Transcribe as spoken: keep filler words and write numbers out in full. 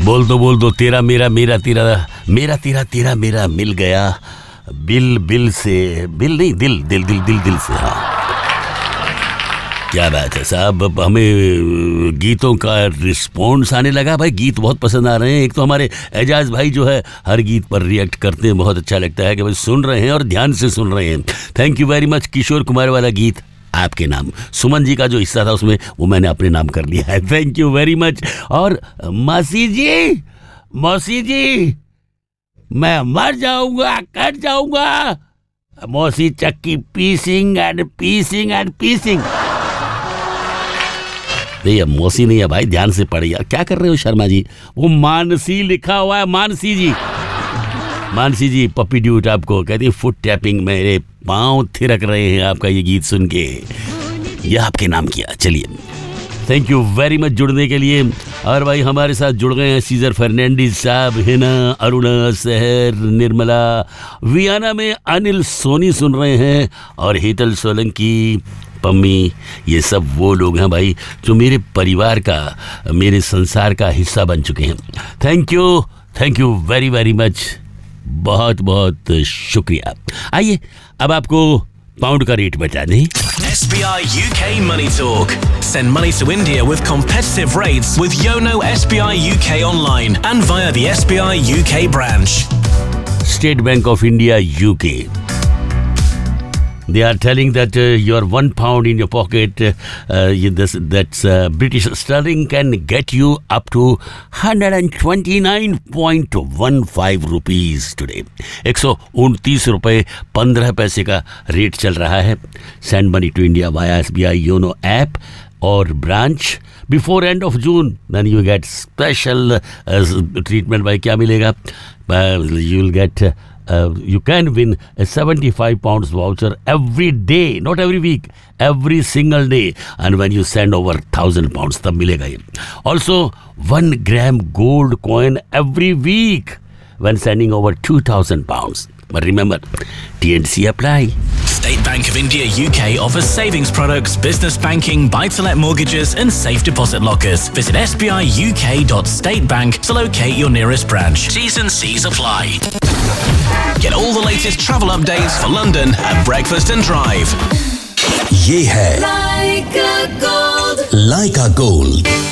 बोल दो बोल दो तेरा मेरा मेरा तेरा मेरा तेरा तेरा मेरा मिल गया बिल बिल से बिल नहीं दिल दिल दिल दिल दिल से। हाँ क्या बात है साहब, अब हमें गीतों का रिस्पॉन्स आने लगा भाई, गीत बहुत पसंद आ रहे हैं। एक तो हमारे एजाज भाई जो है हर गीत पर रिएक्ट करते हैं, बहुत अच्छा लगता है कि भाई सुन रहे हैं और ध्यान से सुन रहे हैं। Thank you very much. Kishore Kumar वाला गीत आपके नाम, सुमन जी का जो हिस्सा था उसमें वो मैंने अपने नाम कर लिया है। Thank you very much. और मासी जी मौसी जी मैं मर जाऊंगा कट जाऊंगा, मौसी चक्की पीसिंग एंड पीसिंग एंड पीसिंग। नहीं अब मौसी नहीं है भाई, ध्यान से पढ़िए। क्या कर रहे हो शर्मा जी? वो मानसी लिखा हुआ है, मानसी जी। मानसी जी पप्पी ड्यूट आपको कहती है फुट टैपिंग, मेरे पांव थिरक रहे हैं आपका ये गीत सुन के, ये आपके नाम किया। चलिए थैंक यू वेरी मच जुड़ने के लिए। और भाई हमारे साथ जुड़ गए हैं सीजर फर्नांडिस साहब, हिना, अरुणा, सहर, निर्मला, वियाना में अनिल सोनी सुन रहे हैं, और हेतल सोलंकी, पम्मी, ये सब वो लोग हैं भाई जो मेरे परिवार का, मेरे संसार का हिस्सा बन चुके हैं। Thank you thank you very very much, बहुत बहुत शुक्रिया। आइए अब आपको पाउंड का रेट बता दें। S B I U K Money Talk. Send money to India with competitive rates with Yono S B I U K online and via the S B I U K branch. State Bank of India U K. They are telling that uh, your one pound in your pocket, uh, this, that's uh, British sterling, can get you up to one hundred twenty-nine point one five rupees today. एक सौ उनतीस रुपये पंद्रह पैसे का rate चल रहा है। Send money to India via S B I Yono app और branch before end of June. Then you get special uh, treatment. भाई क्या मिलेगा? Uh, you'll get uh, Uh, you can win a seventy-five pounds voucher every day, not every week, every single day. And when you send over one thousand pounds, तब मिलेगा ये. Also, one gram gold coin every week when sending over two thousand pounds. But remember, T and C apply. State Bank of India U K offers savings products, business banking, buy-to-let mortgages and safe deposit lockers. Visit s b i u k dot state bank to locate your nearest branch. T's and C's apply. Get all the latest travel updates for London at Breakfast and Drive. ये है Like a gold. Like a Gold.